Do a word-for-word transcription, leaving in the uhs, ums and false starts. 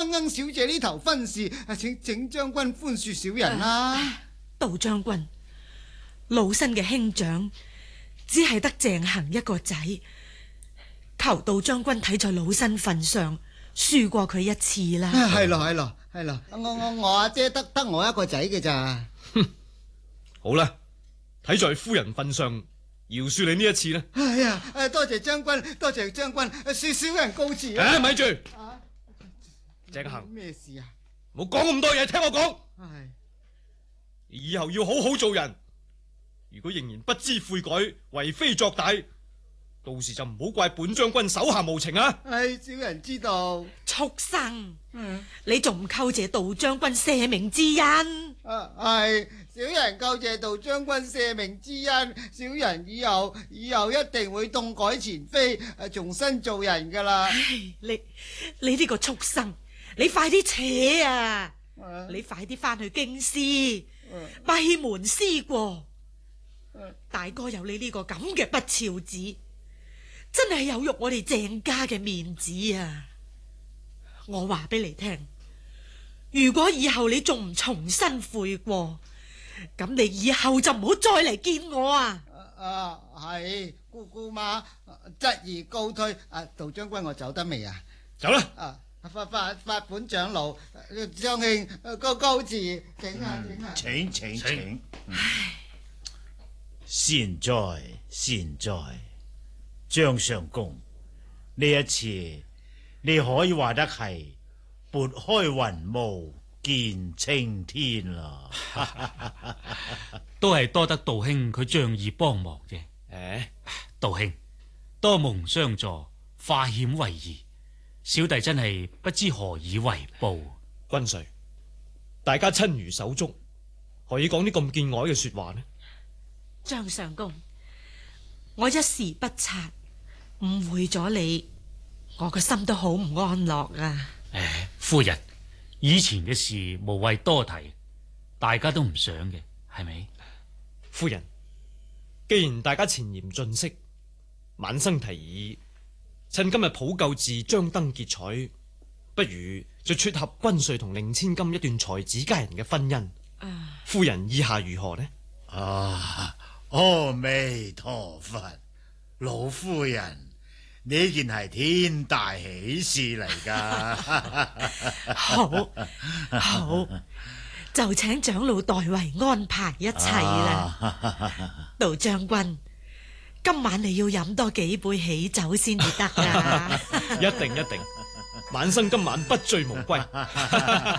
恩恩小姐呢頭婚事，請請將軍寬恕小人啦。啊、 杜將軍，老身嘅兄長只係得鄭恒一個仔，求杜將軍睇在老身份上，恕過佢一次啦。 係咯係咯係咯，我我我阿姐得得我一個仔嘅咋。 哼，好啦，睇在夫人份上，饒恕你呢一次啦。 哎呀，多謝將軍，多謝將軍，恕小人告辭。 誒，咪住，鄭恒， 咩事啊？ 冇講咁多嘢，聽我講。 係， 以後要好好做人。如果仍然不知悔改，為非作歹，到時就唔好怪本將軍手下無情啊！ 係，小人知道。 畜生， 嗯， 你仲唔叩謝杜將軍赦命之恩？ 啊，係，小人叩謝杜將軍赦命之恩，小人以後以後一定會痛改前非，誒，重新做人噶啦。 唉，你你呢個畜生，你快啲扯啊！ 啊你快啲翻去京師， 啊閉門思過。 啊大哥有你呢個咁嘅不肖子，真係有辱我哋鄭家嘅面子啊！我話俾你聽，如果以後你仲唔重新悔過，咁你以後就唔好再嚟見我啊！ 啊，係姑姑媽質疑告退。啊，杜將軍，我走得未啊？ 走啦！ 啊，法法法本長老，張兄告告辭，請啊請啊！ 請請請。 請唉， 善哉善哉，張相公，呢一次你可以話得係撥開雲霧見青天啦。 都係多得杜兄佢仗義幫忙啫。 誒， 杜兄多蒙相助，化險為夷，小弟真係不知何以為報。 軍帥，大家親如手足，何以講啲咁見外嘅說話呢？ 張相公，我一時不察，誤會咗你，我個心都好唔安樂啊！ 誒，夫人，以前嘅事無謂多提，大家都唔想嘅，係咪？ 夫人，既然大家前言盡釋，晚生提議，趁今日普救寺張燈結彩，不如就撮合軍帥同令千金一段才子佳人嘅婚姻。 啊， 夫人意下如何呢？ 啊，阿彌陀佛，老夫人，呢件係天大喜事嚟噶。 好，好，就請長老代為安排一切啦。 啊、 杜將軍，今晚你要飲多幾杯喜酒先至得啊！ 一定一定，晚生今晚不醉無歸。